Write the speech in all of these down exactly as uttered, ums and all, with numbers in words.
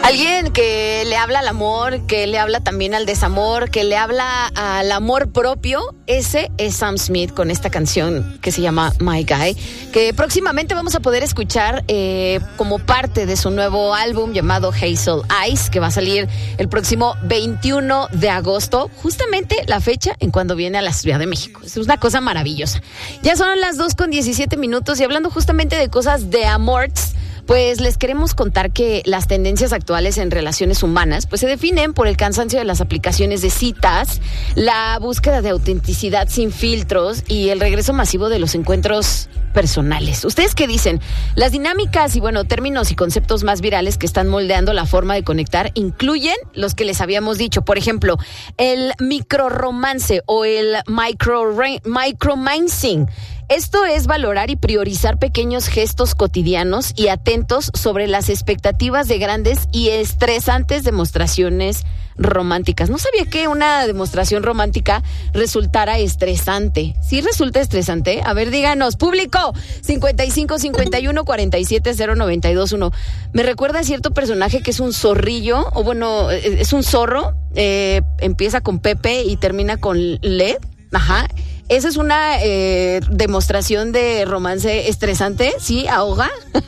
Alguien que le habla al amor, que le habla también al desamor, que le habla al amor propio, ese es Sam Smith con esta canción que se llama My Guy, que próximamente vamos a poder escuchar eh, como parte de su nuevo álbum llamado Hazel Eyes, que va a salir el próximo veintiuno de agosto, justamente la fecha en cuando viene a la Ciudad de México. Es una cosa maravillosa. Ya son las dos con diecisiete minutos y hablando justamente de cosas de amor, pues les queremos contar que las tendencias actuales en relaciones humanas pues se definen por el cansancio de las aplicaciones de citas, la búsqueda de autenticidad sin filtros y el regreso masivo de los encuentros personales. ¿Ustedes qué dicen? Las dinámicas y bueno, términos y conceptos más virales que están moldeando la forma de conectar incluyen los que les habíamos dicho. Por ejemplo, el microromance o el micro micromancing. Esto es valorar y priorizar pequeños gestos cotidianos y atentos sobre las expectativas de grandes y estresantes demostraciones románticas. No sabía que una demostración romántica resultara estresante. ¿Sí resulta estresante? A ver, díganos, público, cincuenta y cinco, cincuenta y uno, cuarenta y siete, cero, noventa y dos, uno. Me recuerda a cierto personaje que es un zorrillo, o bueno, es un zorro, eh, empieza con Pepe y termina con Led. Ajá. Esa es una eh, demostración de romance estresante, ¿sí? ¿Ahoga?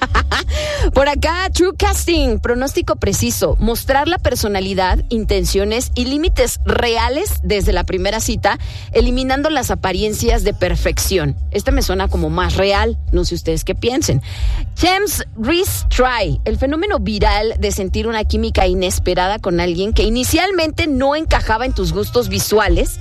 Por acá, True Casting, pronóstico preciso, mostrar la personalidad, intenciones y límites reales desde la primera cita, eliminando las apariencias de perfección. Esta me suena como más real, no sé ustedes qué piensen. James Reese Try, el fenómeno viral de sentir una química inesperada con alguien que inicialmente no encajaba en tus gustos visuales,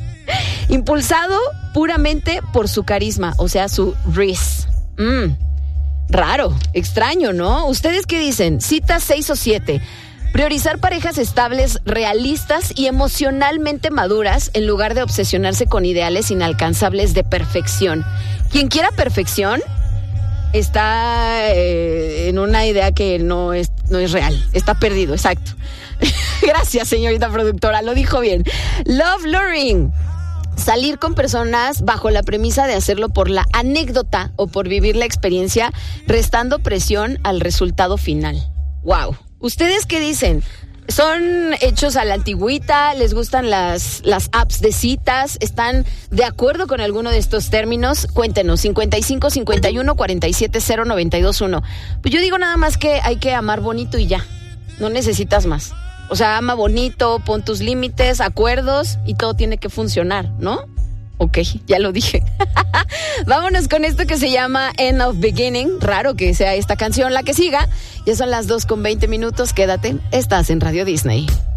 impulsado puramente por su carisma, o sea, su Reese. Mm, raro, extraño, ¿no? ¿Ustedes qué dicen? Citas seis o siete. Priorizar parejas estables, realistas y emocionalmente maduras en lugar de obsesionarse con ideales inalcanzables de perfección. Quien quiera perfección está eh, en una idea que no es, no es real, está perdido, exacto. Gracias, señorita productora, lo dijo bien. Love luring. Salir con personas bajo la premisa de hacerlo por la anécdota o por vivir la experiencia, restando presión al resultado final. Wow. ¿Ustedes qué dicen? ¿Son hechos a la antigüita? ¿Les gustan las, las apps de citas? ¿Están de acuerdo con alguno de estos términos? Cuéntenos, cincuenta y cinco, cincuenta y uno, cuarenta y siete, cero, noventa y dos, uno. Pues yo digo nada más que hay que amar bonito y ya. No necesitas más. O sea, ama bonito, pon tus límites, acuerdos y todo tiene que funcionar, ¿no? Ok, ya lo dije. Vámonos con esto que se llama End of Beginning. Raro que sea esta canción la que siga. Ya son las dos con veinte minutos. Quédate, estás en Radio Disney.